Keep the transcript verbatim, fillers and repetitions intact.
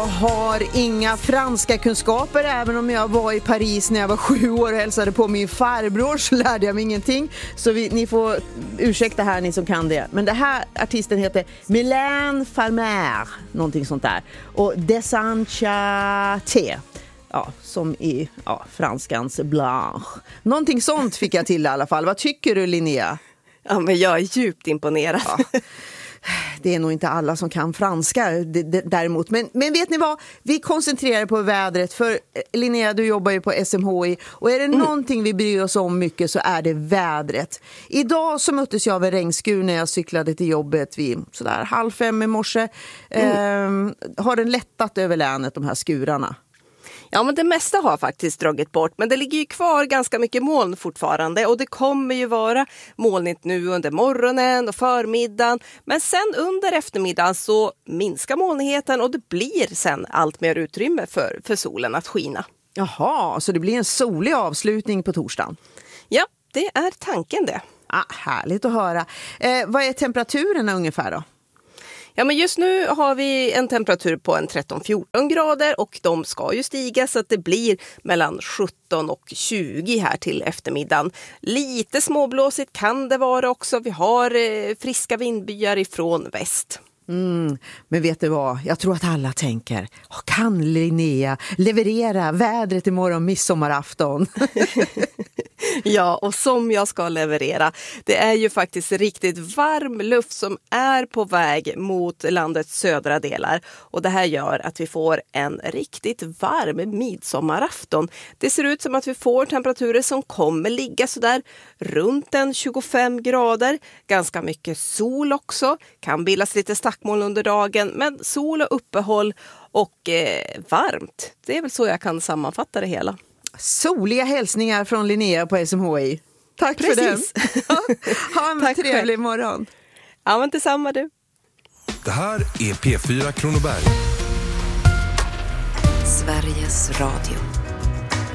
har inga franska kunskaper, även om jag var i Paris när jag var sju år och hälsade på min farbror, så lärde jag mig ingenting. Så vi, ni får ursäkta här, ni som kan det. Men det här artisten heter Mylène Farmer, någonting sånt där. Och Desenchanté. Ja, som i ja, franskans blanche. Någonting sånt fick jag till i alla fall. Vad tycker du, Linnea? Ja, men jag är djupt imponerad. Ja. Det är nog inte alla som kan franska däremot. Men, men vet ni vad? Vi koncentrerar på vädret. För Linnea, du jobbar ju på S M H I. Och är det mm. någonting vi bryr oss om mycket så är det vädret. Idag så möttes jag av en regnskur när jag cyklade till jobbet vid sådär halv fem i morse. Mm. Eh, har den lättat över länet, de här skurarna? Ja, men det mesta har faktiskt dragit bort, men det ligger ju kvar ganska mycket moln fortfarande, och det kommer ju vara molnigt nu under morgonen och förmiddagen, men sen under eftermiddagen så minskar molnigheten och det blir sen allt mer utrymme för, för solen att skina. Jaha, så det blir en solig avslutning på torsdagen? Ja, det är tanken det. Ah, härligt att höra. Eh, vad är temperaturen ungefär då? Ja, men just nu har vi en temperatur på en tretton fjorton grader och de ska ju stiga så att det blir mellan sjutton och tjugo här till eftermiddagen. Lite småblåsigt kan det vara också. Vi har eh, friska vindbyar ifrån väst. Mm, men vet du vad? Jag tror att alla tänker, kan Linnea leverera vädret imorgon midsommarafton? Ja, och som jag ska leverera. Det är ju faktiskt riktigt varm luft som är på väg mot landets södra delar. Och det här gör att vi får en riktigt varm midsommarafton. Det ser ut som att vi får temperaturer som kommer ligga sådär runt en tjugofem grader. Ganska mycket sol också. Kan bildas lite stackmoln under dagen. Men sol och uppehåll och eh, varmt. Det är väl så jag kan sammanfatta det hela. Soliga hälsningar från Linnea på S M H I. Tack Precis. för den. Ha en trevlig själv. Morgon. Ja, men detsamma du. Det här är P fyra Kronoberg. Sveriges Radio.